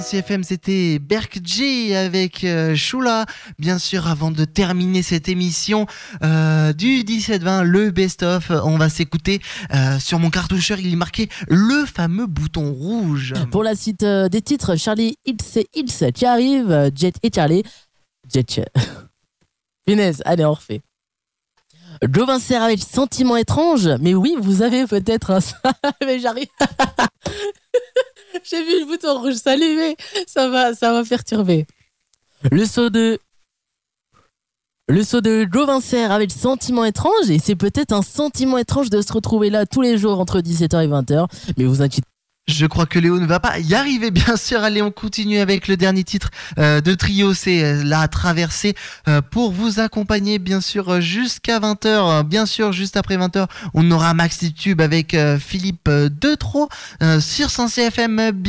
CFM, c'était Berk-J avec Shula. Bien sûr, avant de terminer cette émission du 17-20, le best-of, on va s'écouter sur mon cartoucheur, il est marqué le fameux bouton rouge. Pour la suite des titres, Charlie Hills qui arrive, Jet et Charlie. Jet. Punaise, allez, on refait. Joe Vincer avec Sentiment étrange. Mais oui, vous avez peut-être un... Mais j'arrive... J'ai vu le bouton rouge s'allumer. Ça va perturber. Le saut de Joe Vincer avec Sentiment étrange. Et c'est peut-être un sentiment étrange de se retrouver là tous les jours entre 17h et 20h. Mais vous inquiétez. Je crois que Léo ne va pas y arriver, bien sûr. Allez, on continue avec le dernier titre de Trio, c'est La Traversée, pour vous accompagner, bien sûr, jusqu'à 20h. Bien sûr, juste après 20h, on aura Maxi Tube avec Philippe Detro sur 100 CFM.